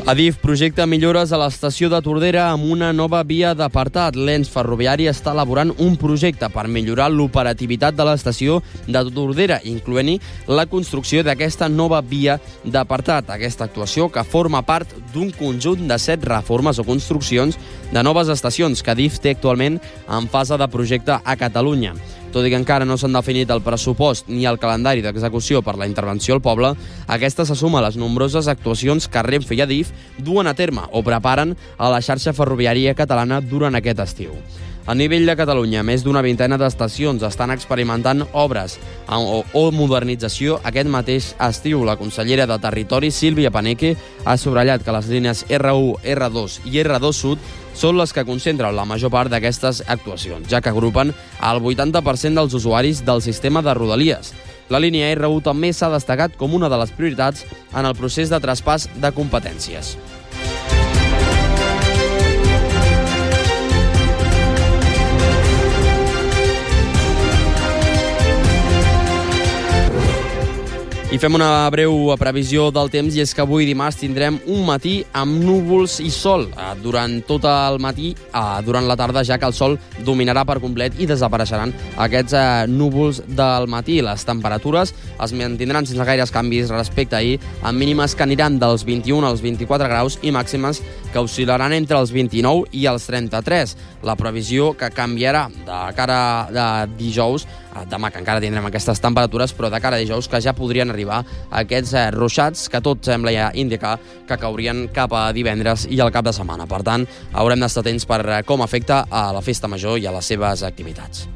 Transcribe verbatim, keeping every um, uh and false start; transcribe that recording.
Adif projecta millores a l'estació de Tordera amb una nova via d'apartat. L'ens ferroviari està elaborant un projecte per millorar l'operativitat de l'estació de Tordera, incloent-hi la construcció d'aquesta nova via d'apartat. Aquesta actuació que forma part d'un conjunt de set reformes o construccions de noves estacions que Adif té actualment en fase de projecte a Catalunya. Tot i que encara no s'han definit el pressupost ni el calendari d'execució per la intervenció al poble, aquesta se suma a les nombroses actuacions que Renfe i Adif duen a terme o preparen a la xarxa ferroviària catalana durant aquest estiu. A nivell de Catalunya, més d'una vintena d'estacions estan experimentant obres o, o modernització aquest mateix estiu. La consellera de Territori, Sílvia Paneque, ha subratllat que les línies erre u, erre dos i erre dos Sud són les que concentren la major part d'aquestes actuacions, ja que agrupen el vuitanta per cent dels usuaris del sistema de Rodalies. La línia erre u també s'ha destacat com una de les prioritats en el procés de traspàs de competències. I fem una breu previsió del temps, i és que avui dimarts tindrem un matí amb núvols i sol durant tot el matí, durant la tarda, ja que el sol dominarà per complet i desapareixeran aquests núvols del matí. Les temperatures es mantindran sense gaires canvis respecte a ahir, amb mínimes que aniran dels vint-i-un als vint-i-quatre graus i màximes que oscil·laran entre els vint-i-nou i els trenta-tres. La previsió que canviarà de cara a dijous, demà que encara tindrem aquestes temperatures, però de cara a dijous que ja podrien arribar aquests ruixats que tot sembla ja indicar que caurien cap a divendres i al cap de setmana. Per tant, haurem d'estar atents per com afecta a la festa major i a les seves activitats.